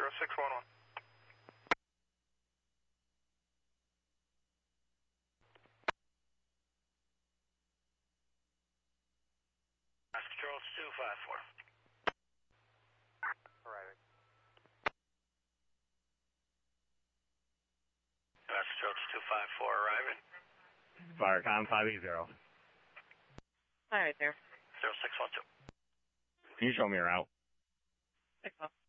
0611. Control, it's 254. Arriving. Control, it's 254 arriving. Firecom 580. All right, there. 0612. Can you show me her out? 6 well.